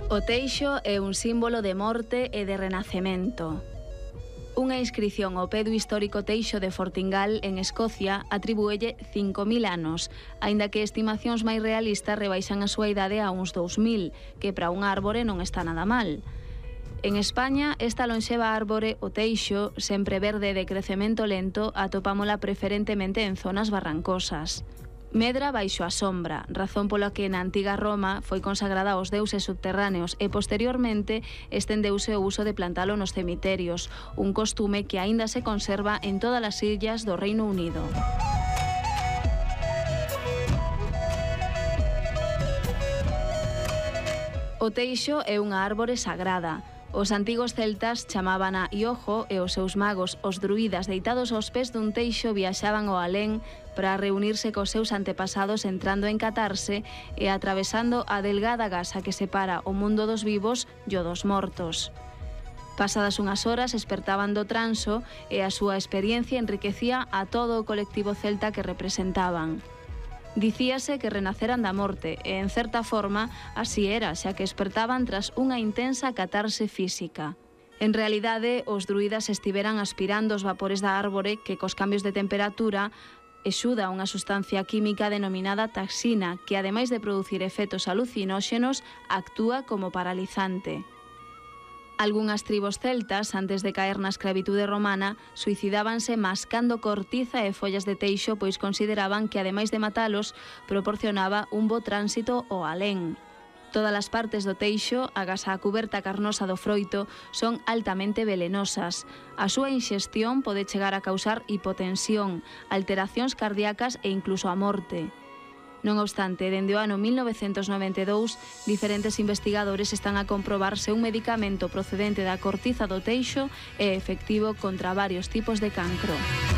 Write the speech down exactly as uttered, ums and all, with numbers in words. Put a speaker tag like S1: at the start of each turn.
S1: O teixo é un símbolo de morte e de renacemento. Unha inscrición ao pé do histórico teixo de Fortingal, en Escocia, atribúelle cinco mil anos, aínda que estimacións máis realistas rebaixan a súa idade a uns dous mil, que para un árbore non está nada mal. En España, esta lonxeva árbore, o teixo, sempre verde de crecemento lento, atopámola preferentemente en zonas barrancosas. Medra baixo a sombra, razón pola que na antiga Roma foi consagrada aos deuses subterráneos e posteriormente estendeuse o uso de plantalo nos cemiterios, un costume que aínda se conserva en todas as illas do Reino Unido. O teixo é unha árbore sagrada. Os antigos celtas chamábana Iojo e os seus magos, os druidas, deitados aos pés dun teixo, viaxaban ao alén para reunirse cos seus antepasados entrando en catarse e atravesando a delgada gasa que separa o mundo dos vivos e o dos mortos. Pasadas unhas horas, espertaban do transo e a súa experiencia enriquecía a todo o colectivo celta que representaban. Dicíase que renaceran da morte e, en certa forma, así era, xa que espertaban tras unha intensa catarse física. En realidade, os druidas estiveran aspirando os vapores da árbore que, cos cambios de temperatura, exuda unha sustancia química denominada taxina, que, ademais de producir efectos alucinóxenos, actúa como paralizante. Algunhas tribos celtas, antes de caer na escravitude romana, suicidábanse mascando cortiza e follas de teixo, pois consideraban que, ademais de matalos, proporcionaba un bo tránsito ao alén. Todas as partes do teixo, agás a cuberta carnosa do froito, son altamente velenosas. A súa inxestión pode chegar a causar hipotensión, alteracións cardíacas e incluso a morte. Non obstante, dende o ano mil novecentos noventa e dous, diferentes investigadores están a comprobar se un medicamento procedente da cortiza do teixo é efectivo contra varios tipos de cancro.